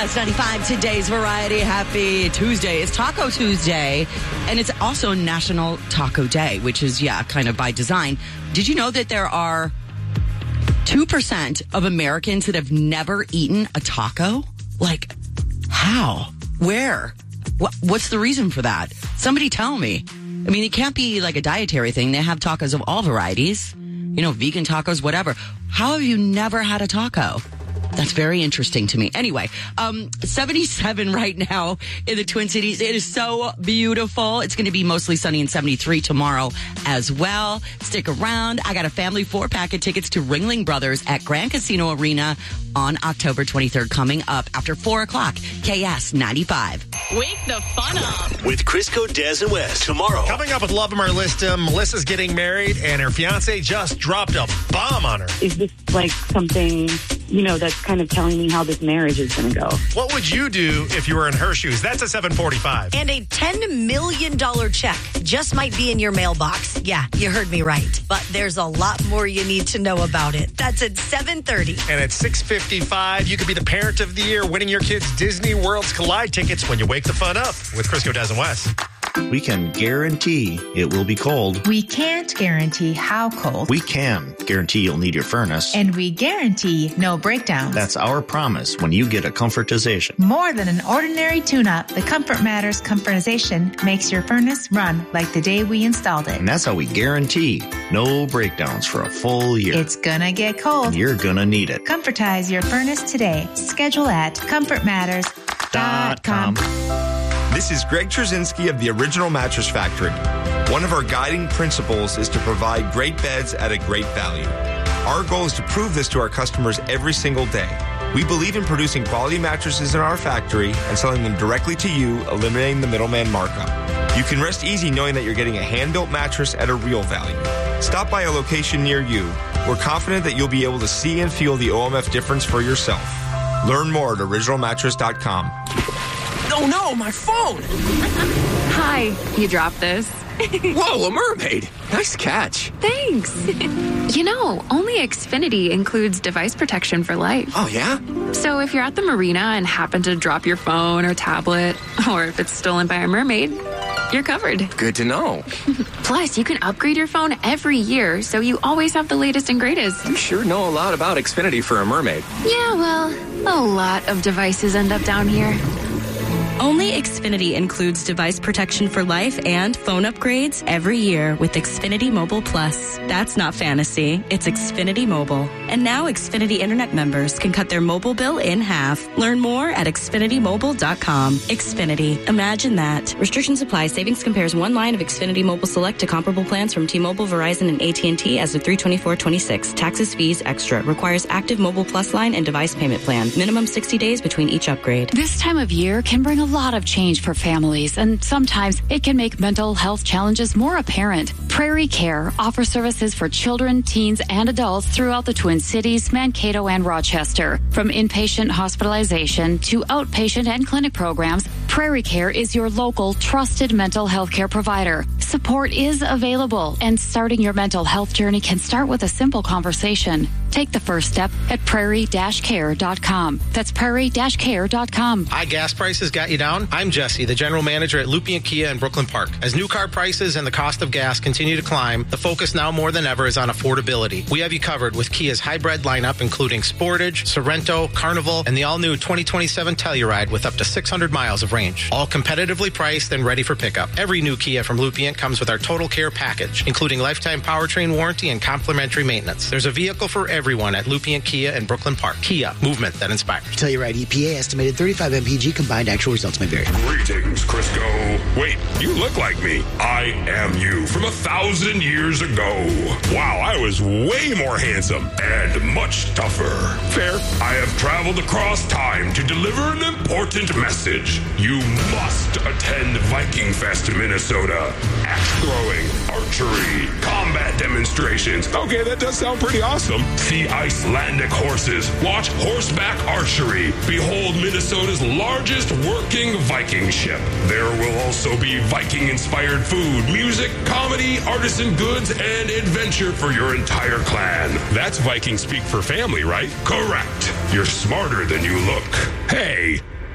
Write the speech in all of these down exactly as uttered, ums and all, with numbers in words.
S ninety-five, today's variety. Happy Tuesday. It's Taco Tuesday, and it's also National Taco Day, which is, yeah, kind of by design. Did you know that there are two percent of Americans that have never eaten a taco? Like, how? Where? What, what's the reason for that? Somebody tell me. I mean, it can't be like a dietary thing. They have tacos of all varieties. You know, vegan tacos, whatever. How have you never had a taco? That's very interesting to me. Anyway, um, seventy-seven right now in the Twin Cities. It is so beautiful. It's going to be mostly sunny and seventy-three tomorrow as well. Stick around. I got a family four-pack of tickets to Ringling Brothers at Grand Casino Arena on October twenty-third coming up after four o'clock. K S ninety-five. Wake the fun up with Crisco, Des, and West tomorrow. Coming up with Love 'Em or List 'Em, Melissa's getting married and her fiance just dropped a bomb on her. Is this like something, you know, that's kind of telling me how this marriage is going to go? What would you do if you were in her shoes? That's a seven forty-five. And a ten million dollars check just might be in your mailbox. Yeah, you heard me right. But there's a lot more you need to know about it. That's at seven thirty. And at six fifty-five, you could be the parent of the year winning your kids' Disney World's Collide tickets when you wake the fun up with Crisco, Des, and West. We can guarantee it will be cold. We can't guarantee how cold. We can guarantee you'll need your furnace. And we guarantee no breakdowns. That's our promise when you get a comfortization. More than an ordinary tune-up, the Comfort Matters Comfortization makes your furnace run like the day we installed it. And that's how we guarantee no breakdowns for a full year. It's gonna get cold. And you're gonna need it. Comfortize your furnace today. Schedule at comfort matters dot com. This is Greg Trzynski of the Original Mattress Factory. One of our guiding principles is to provide great beds at a great value. Our goal is to prove this to our customers every single day. We believe in producing quality mattresses in our factory and selling them directly to you, eliminating the middleman markup. You can rest easy knowing that you're getting a hand-built mattress at a real value. Stop by a location near you. We're confident that you'll be able to see and feel the O M F difference for yourself. Learn more at original mattress dot com. Oh no, my phone! Hi, you dropped this. Whoa, a mermaid! Nice catch. Thanks. You know, only Xfinity includes device protection for life. Oh, yeah? So if you're at the marina and happen to drop your phone or tablet, or if it's stolen by a mermaid, you're covered. Good to know. Plus, you can upgrade your phone every year, so you always have the latest and greatest. You sure know a lot about Xfinity for a mermaid. Yeah, well, a lot of devices end up down here. Only Xfinity includes device protection for life and phone upgrades every year with Xfinity Mobile Plus. That's not fantasy. It's Xfinity Mobile. And now Xfinity Internet members can cut their mobile bill in half. Learn more at xfinity mobile dot com. Xfinity. Imagine that. Restrictions apply. Savings compares one line of Xfinity Mobile Select to comparable plans from T-Mobile, Verizon, and A T and T as of three twenty-four twenty-six. Taxes, fees, extra. Requires active Mobile Plus line and device payment plan. Minimum sixty days between each upgrade. This time of year can bring a lot of change for families, and sometimes it can make mental health challenges more apparent. Prairie Care offers services for children, teens, and adults throughout the Twin Cities, Mankato, and Rochester. From inpatient hospitalization to outpatient and clinic programs, Prairie Care is your local trusted mental health care provider. Support is available, and starting your mental health journey can start with a simple conversation. Take the first step at prairie dash care dot com. That's prairie dash care dot com. High gas prices got you down? I'm Jesse, the general manager at Lupien Kia in Brooklyn Park. As new car prices and the cost of gas continue to climb, the focus now more than ever is on affordability. We have you covered with Kia's hybrid lineup, including Sportage, Sorento, Carnival, and the all-new twenty twenty-seven Telluride with up to six hundred miles of range. All competitively priced and ready for pickup. Every new Kia from Lupien comes with our Total Care package, including lifetime powertrain warranty and complimentary maintenance. There's a vehicle for everyone at Lupien Kia in Brooklyn Park. Kia, movement that inspires. Telluride E P A estimated thirty-five M P G combined. Actual results may vary. Greetings, Crisco. Wait, you look like me. I am you from a thousand years ago. Wow, I was way more handsome and much tougher. Fair. I have traveled across time to deliver an important message. You must attend Viking Fest in Minnesota. Axe throwing, archery, combat demonstrations. Okay, that does sound pretty awesome. See Icelandic horses. Watch horseback archery. Behold Minnesota's largest working Viking ship. There will also be Viking-inspired food, music, comedy, artisan goods, and adventure for your entire clan. That's Viking speak for family, right? Correct. You're smarter than you look. Hey,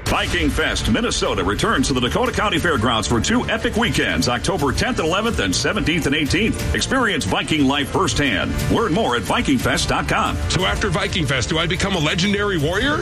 Viking Fest Minnesota returns to the Dakota County Fairgrounds for two epic weekends, October tenth and eleventh and seventeenth and eighteenth. Experience Viking life firsthand. Learn more at Viking Fest dot com. So after Viking Fest, do I become a legendary warrior?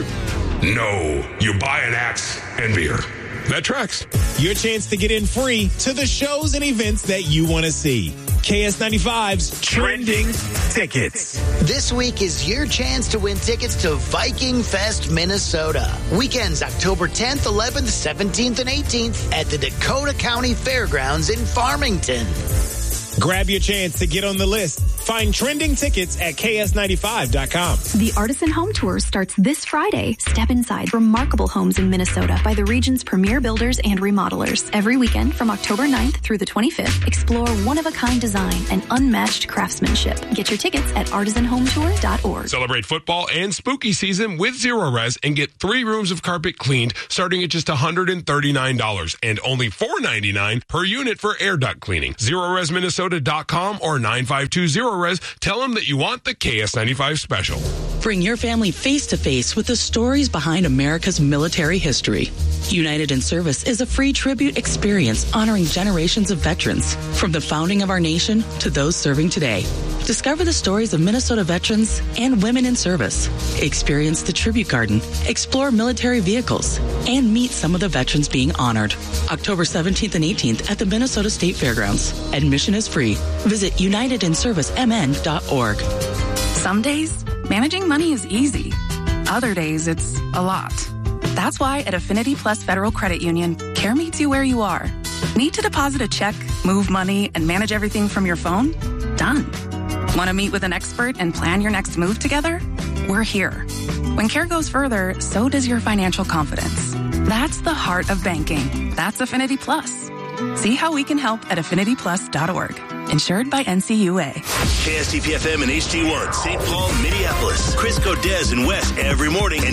No. You buy an axe and beer. That tracks. Your chance to get in free to the shows and events that you want to see. K S ninety-five's Trending Tickets. This week is your chance to win tickets to Viking Fest, Minnesota. Weekends October tenth, eleventh, seventeenth, and eighteenth at the Dakota County Fairgrounds in Farmington. Grab your chance to get on the list. Find trending tickets at K S ninety-five dot com. The Artisan Home Tour starts this Friday. Step inside remarkable homes in Minnesota by the region's premier builders and remodelers. Every weekend from October ninth through the twenty-fifth, explore one-of-a-kind design and unmatched craftsmanship. Get your tickets at artisan home tour dot org. Celebrate football and spooky season with Zero Res and get three rooms of carpet cleaned starting at just one hundred thirty-nine dollars and only four dollars and ninety-nine cents per unit for air duct cleaning. zero res minnesota dot com or nine five two zero res. Tell them that you want the K S ninety-five special. Bring your family face to face with the stories behind America's military history. United in Service is a free tribute experience honoring generations of veterans, from the founding of our nation to those serving today. Discover the stories of Minnesota veterans and women in service. Experience the tribute garden, explore military vehicles, and meet some of the veterans being honored. October seventeenth and eighteenth at the Minnesota State Fairgrounds. Admission is free. Visit united in service m n dot org. Some days, managing money is easy. Other days, it's a lot. That's why at Affinity Plus Federal Credit Union, care meets you where you are. Need to deposit a check, move money, and manage everything from your phone? Done. Want to meet with an expert and plan your next move together? We're here. When care goes further, so does your financial confidence. That's the heart of banking. That's Affinity Plus. See how we can help at affinity plus dot org. Insured by N C U A. K S T P F M and H D one, Saint Paul, Minneapolis. Chris Godez and Wes every morning and